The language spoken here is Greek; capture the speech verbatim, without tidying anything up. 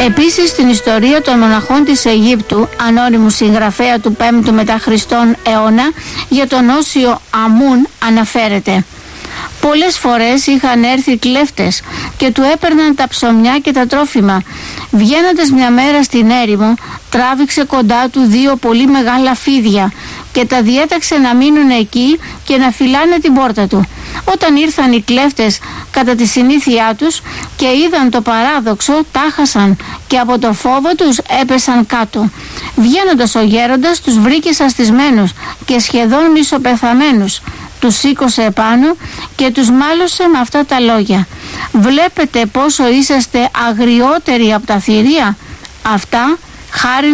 Επίσης στην ιστορία των μοναχών της Αιγύπτου, ανώνυμου συγγραφέα του πέμπτου μετά Χριστόν αιώνα, για τον Όσιο Αμούν αναφέρεται: πολλές φορές είχαν έρθει κλέφτες και του έπαιρναν τα ψωμιά και τα τρόφιμα. Βγαίνοντας μια μέρα στην έρημο, τράβηξε κοντά του δύο πολύ μεγάλα φίδια και τα διέταξε να μείνουν εκεί και να φυλάνε την πόρτα του. Όταν ήρθαν οι κλέφτες κατά τη συνήθειά τους και είδαν το παράδοξο, τάχασαν και από το φόβο τους έπεσαν κάτω. Βγαίνοντας ο γέροντας τους βρήκε σαστισμένους και σχεδόν μισοπεθαμένους. Τους σήκωσε επάνω και τους μάλωσε με αυτά τα λόγια: βλέπετε πόσο είσαστε αγριότεροι από τα θηρία? Αυτά χάρη